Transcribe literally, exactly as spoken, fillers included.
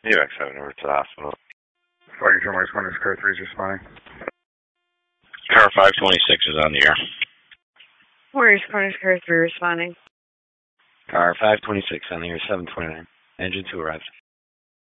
U X seven over to the hospital. Flight control, West Corners, car three is responding. Car five twenty-six is on the air. Warriors Corners, car three responding. Car five twenty-six on the air, seven twenty-nine. Engine two arrived.